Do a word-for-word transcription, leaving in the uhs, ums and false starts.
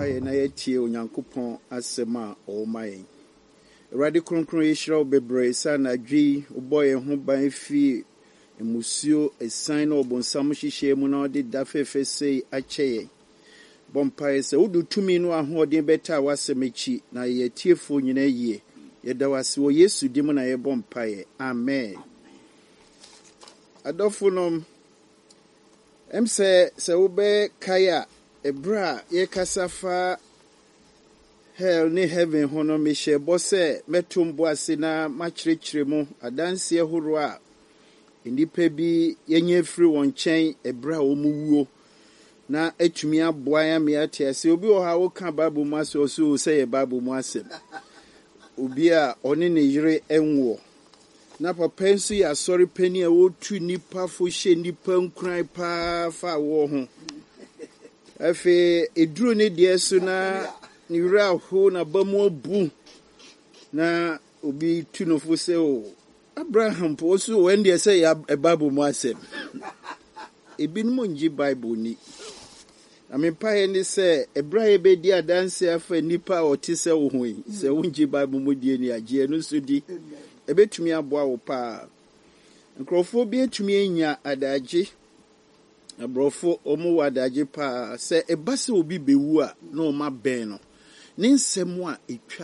mpae na yetie onyankopɔn asɛm a ɔwoma yɛn. Awurade kronkron yɛhyira wo bebree sa na adwi wobɔ yɛn ho ban fi emusuo esan na ɔbonsam hyehyɛ mu na ɔde da fɛfɛ sei akyɛ yɛn. Bɔ mpae sɛ wodu tumi no ahoɔden bɛta wasɛm akyi na yɛtiefo nyinaa yie. Yɛda wase wɔ Yesu dim na yɛbɔ mpae. Amen. Adɔfo nom em sɛ sɛ wobɛ kaya ebra yɛkasa fa hell ne heaven ho no mehyɛ bɔ sɛ mɛtom bo ase na makyerɛkyerɛ mu adanseɛ horo a nnipa bi yɛnyɛ firi wɔn nkyɛn ebra a wɔn wuo na atumi aboa ya me ate ase. Obi wɔ ha woka Bible mu ase ɔso sɛ yɛ Bible mu asɛm. Obi a ɔne ne yere enwo na papa nso yɛ asɔre pani a wotu nipa fo hyɛ nipa nkran paa fa wɔ ho. Afe eduru ne deɛ so na ne wura ho na bamu abu na obi tu no fo sɛ o Abraham po so when they say ya Bible mu asɛm. Ebi no ngi Bible ni. Na me pae ni sɛ ebra ye be di adanse afa nipa ɔte sɛ wo ho yi sɛ wongi Bible mu die ni agye no so di ebetumi aboa wo pa. Nkrɔfo bi etumi anya adagye abrɔfo ɔmo wadagye pa sɛ eba sɛ obi bewu a na ɔma bɛn no ne nsɛm a etwa